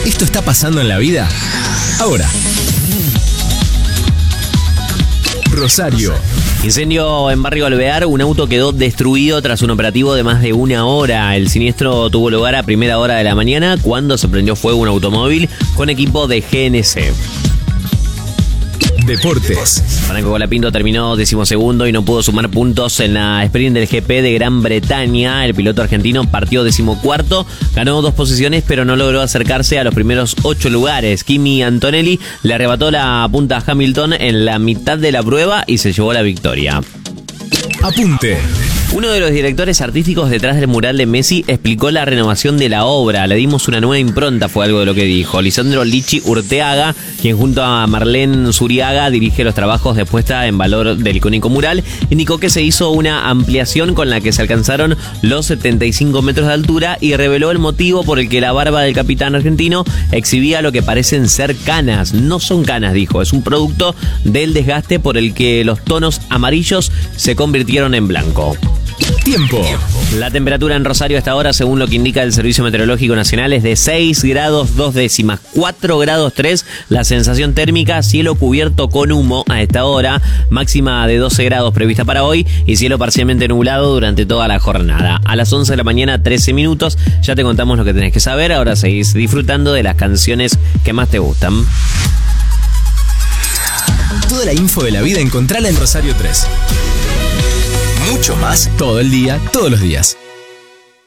¿Esto está pasando en la vida? Ahora. Rosario. Incendio en Barrio Alvear, un auto quedó destruido tras un operativo de más de 1 hora. El siniestro tuvo lugar a primera hora de la mañana cuando se prendió fuego un automóvil con equipo de GNC. Deportes. Franco Colapinto terminó 12º y no pudo sumar puntos en la sprint del GP de Gran Bretaña. El piloto argentino partió 14º, ganó 2 posiciones, pero no logró acercarse a los primeros 8 lugares. Kimi Antonelli le arrebató la punta a Hamilton en la mitad de la prueba y se llevó la victoria. Apunte. Uno de los directores artísticos detrás del mural de Messi explicó la renovación de la obra. Le dimos una nueva impronta, fue algo de lo que dijo. Lisandro Lichi Urteaga, quien junto a Marlene Zuriaga dirige los trabajos de puesta en valor del icónico mural, indicó que se hizo una ampliación con la que se alcanzaron los 75 metros de altura y reveló el motivo por el que la barba del capitán argentino exhibía lo que parecen ser canas. No son canas, dijo, es un producto del desgaste por el que los tonos amarillos se convirtieron en blanco. Tiempo. La temperatura en Rosario hasta ahora, según lo que indica el Servicio Meteorológico Nacional, es de 6 grados 2 décimas, 4 grados 3 la sensación térmica, cielo cubierto con humo a esta hora, máxima de 12 grados prevista para hoy y cielo parcialmente nublado durante toda la jornada. A las 11 de la mañana, 13 minutos, ya te contamos lo que tenés que saber, ahora seguís disfrutando de las canciones que más te gustan. Toda la info de la vida encontrala en Rosario 3. Mucho más todo el día, todos los días.